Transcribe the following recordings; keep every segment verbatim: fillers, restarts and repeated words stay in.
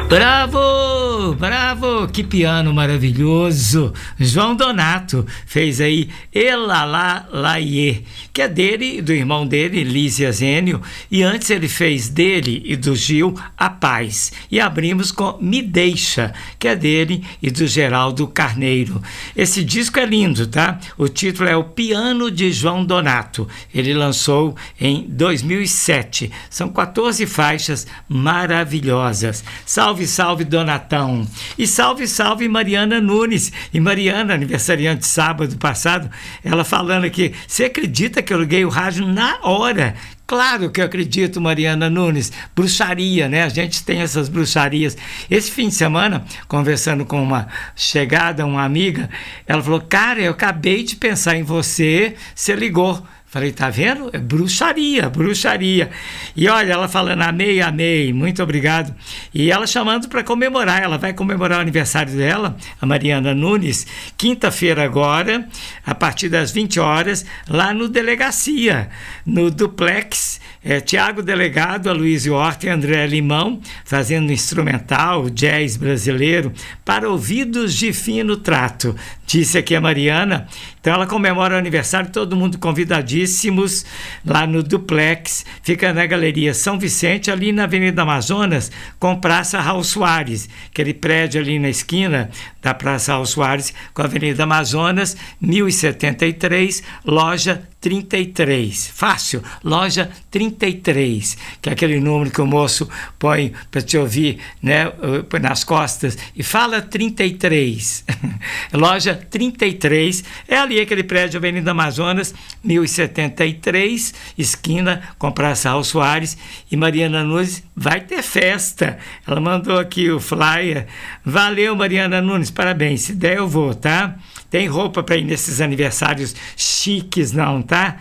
Bravo, bravo, que piano maravilhoso. João Donato fez aí Elalá Laiê, que é dele e do irmão dele, Lísia Zênio, e antes ele fez dele e do Gil A Paz. E abrimos com Me Deixa, que é dele e do Geraldo Carneiro. Esse disco é lindo, tá? O título é O Piano de João Donato. Ele lançou em dois mil e sete. São quatorze faixas maravilhosas. Salve, salve, Donatão. E salve, salve, Mariana Nunes. E Mariana, aniversariante sábado passado, ela falando aqui, você acredita que eu liguei o rádio na hora? Claro que eu acredito, Mariana Nunes. Bruxaria, né? A gente tem essas bruxarias. Esse fim de semana, conversando com uma chegada, uma amiga, ela falou, cara, eu acabei de pensar em você, você ligou. Falei, tá vendo? É bruxaria, bruxaria. E olha, ela falando, amei, amei, muito obrigado. E ela chamando para comemorar, ela vai comemorar o aniversário dela, a Mariana Nunes, quinta-feira agora, a partir das vinte horas, lá no Delegacia, no Duplex, é, Tiago Delegado, Aloysio Horta e André Limão, fazendo instrumental, jazz brasileiro, para ouvidos de fino trato. Disse aqui a Mariana. Então ela comemora o aniversário, todo mundo convidadíssimos lá no Duplex, fica na Galeria São Vicente, ali na Avenida Amazonas, com Praça Raul Soares, aquele prédio ali na esquina da Praça Raul Soares com a Avenida Amazonas, mil e setenta e três, loja trinta e três. Fácil, loja trinta e três, que é aquele número que o moço põe para te ouvir, né, põe nas costas e fala trinta e três. Loja trinta e três, é ali aquele prédio Avenida Amazonas, mil e setenta e três, esquina com Praça Raul Soares. E Mariana Nunes vai ter festa. Ela mandou aqui o flyer. Valeu, Mariana Nunes, parabéns. Se der, eu vou, tá? Tem roupa para ir nesses aniversários chiques, não, tá?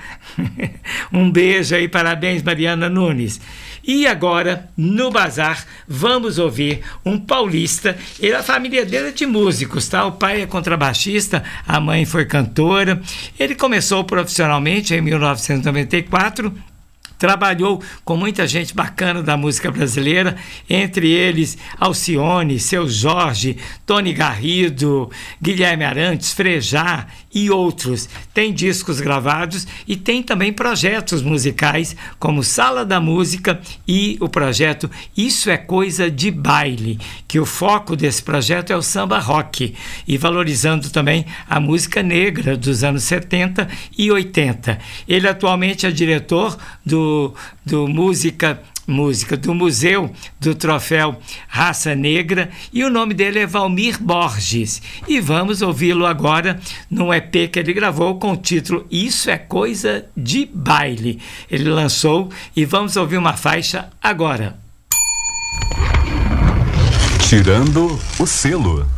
Um beijo aí, parabéns, Mariana Nunes. E agora, no Bazar, vamos ouvir um paulista. Ele, a família dele é de músicos, tá? O pai é contrabaixista, a mãe foi cantora. Ele começou profissionalmente em mil novecentos e noventa e quatro. Trabalhou com muita gente bacana da música brasileira, entre eles Alcione, Seu Jorge, Tony Garrido, Guilherme Arantes, Frejá e outros. Tem discos gravados e tem também projetos musicais como Sala da Música e o projeto Isso é Coisa de Baile, que o foco desse projeto é o samba rock e valorizando também a música negra dos anos setenta e oitenta. Ele atualmente é diretor do Do, do música, música do Museu do Troféu Raça Negra e o nome dele é Valmir Borges e vamos ouvi-lo agora num E P que ele gravou com o título Isso é Coisa de Baile. Ele lançou e vamos ouvir uma faixa agora. Tirando o selo.